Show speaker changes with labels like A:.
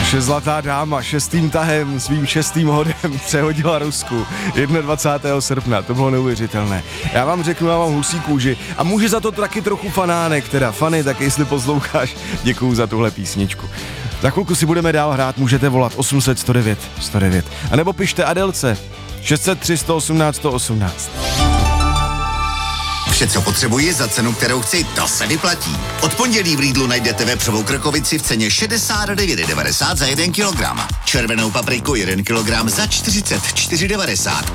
A: Naše zlatá dáma 6. tahem svým 6. hodem přehodila Rusku 21. srpna, to bylo neuvěřitelné. Já vám řeknu, já mám husí kůži a může za to taky trochu fanánek, teda Fany, tak jestli posloucháš, děkuju za tuhle písničku. Za chvilku si budeme dál hrát, můžete volat 800 109 109, anebo pište Adelce 603 118 118.
B: Vše, co potřebuji za cenu, kterou chci, to se vyplatí. Od pondělí v Lidlu najdete vepřovou krkovici v ceně 69,90 za 1 kilogram. Červenou papriku 1 kilogram za 44,90.